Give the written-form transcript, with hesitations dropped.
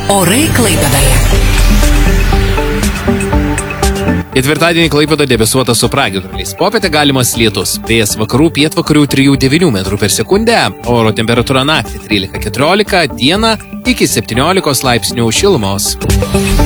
Orai Klaipėdoje. Ketvirtadienį Klaipėda debesuota su pragiedruliais. Popietę galimas lietus. Vėjas vakarų pietvakarių 3–9 metrų per sekundę. Oro temperatūra naktį 13–14, dieną iki 17 laipsnių šilumos.